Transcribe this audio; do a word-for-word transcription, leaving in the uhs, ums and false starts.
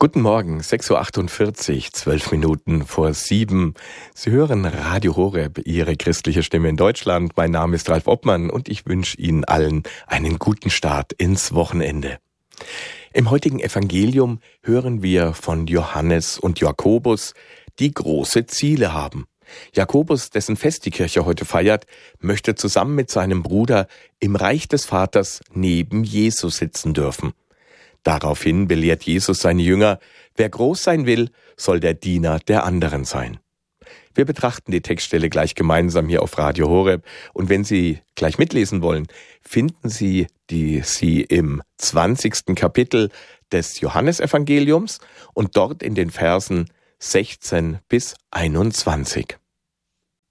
Guten Morgen, sechs Uhr achtundvierzig, zwölf Minuten vor sieben. Sie hören Radio Horeb, Ihre christliche Stimme in Deutschland. Mein Name ist Ralf Obmann und ich wünsche Ihnen allen einen guten Start ins Wochenende. Im heutigen Evangelium hören wir von Johannes und Jakobus, die große Ziele haben. Jakobus, dessen Fest die Kirche heute feiert, möchte zusammen mit seinem Bruder im Reich des Vaters neben Jesus sitzen dürfen. Daraufhin belehrt Jesus seine Jünger, wer groß sein will, soll der Diener der anderen sein. Wir betrachten die Textstelle gleich gemeinsam hier auf Radio Horeb. Und wenn Sie gleich mitlesen wollen, finden Sie die, sie im zwanzigsten Kapitel des Johannesevangeliums und dort in den Versen sechzehn bis einundzwanzig.